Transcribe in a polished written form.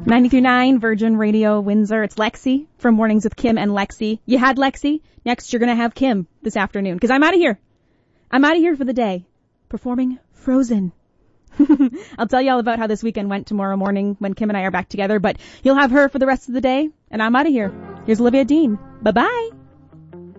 93.9 Virgin Radio Windsor. It's Lexi from Mornings with Kim and Lexi. You had Lexi. Next, you're going to have Kim this afternoon because I'm out of here. I'm out of here for the day, performing Frozen. I'll tell you all about how this weekend went tomorrow morning when Kim and I are back together, but you'll have her for the rest of the day, and I'm out of here. Here's Olivia Dean. Bye-bye.